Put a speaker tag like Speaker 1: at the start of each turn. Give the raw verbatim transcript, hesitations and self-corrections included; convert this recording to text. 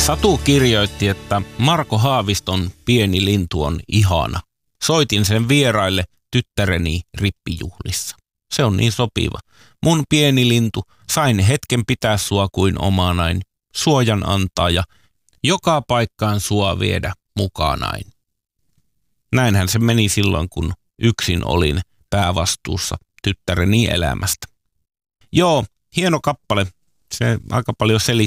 Speaker 1: Satu kirjoitti, että Marko Haaviston Pieni lintu on ihana. Soitin sen vieraille tyttäreni rippijuhlissa. Se on niin sopiva. Mun pieni lintu, sain hetken pitää sua kuin omanain, suojan antaa ja joka paikkaan sua viedä mukanain. Näinhän se meni silloin, kun yksin olin päävastuussa tyttäreni elämästä. Joo, hieno kappale. Se aika paljon selittää